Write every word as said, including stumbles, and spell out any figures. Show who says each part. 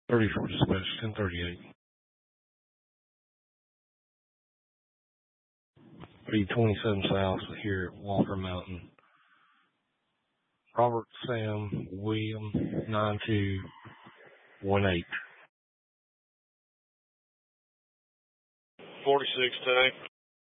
Speaker 1: thirty-four dispatch, ten thirty-eight. B twenty-seven South here at Walker Mountain. Robert Sam William nine two one eight.
Speaker 2: forty-six tank,